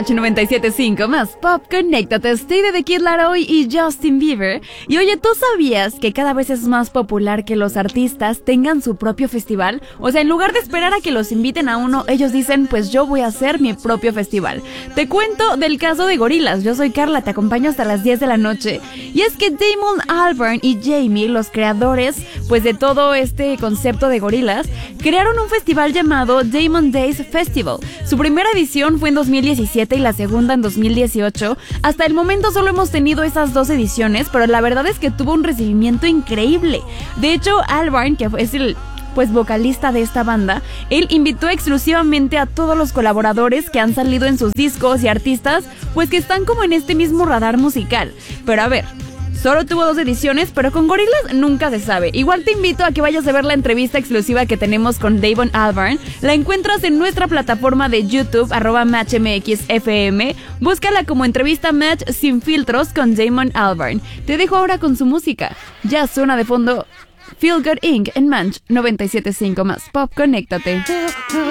Match 97.5 más Pop, conéctate. Stay de The Kid Laroi y Justin Bieber. Y oye, ¿tú sabías que cada vez es más popular que los artistas tengan su propio festival? O sea, en lugar de esperar a que los inviten a uno, ellos dicen, pues yo voy a hacer mi propio festival. Te cuento del caso de Gorillaz. Yo soy Carla, te acompaño hasta las 10 de la noche. Y es que Damon Albarn y Jamie, los creadores pues de todo este concepto de Gorillaz, crearon un festival llamado Damon Days Festival. Su primera edición fue en 2017 y la segunda en 2018. Hasta el momento solo hemos tenido esas dos ediciones, pero la verdad es que tuvo un recibimiento increíble. De hecho, Albarn, que es el vocalista de esta banda, él invitó exclusivamente a todos los colaboradores que han salido en sus discos y artistas, pues que están como en este mismo radar musical. Pero a ver, solo tuvo 2 ediciones, pero con Gorillaz nunca se sabe. Igual te invito a que vayas a ver la entrevista exclusiva que tenemos con Damon Albarn. La encuentras en nuestra plataforma de YouTube, @MatchMXFM. Búscala como entrevista Match sin filtros con Damon Albarn. Te dejo ahora con su música. Ya suena de fondo Feel Good Inc. en Match 97.5 más Pop, conéctate.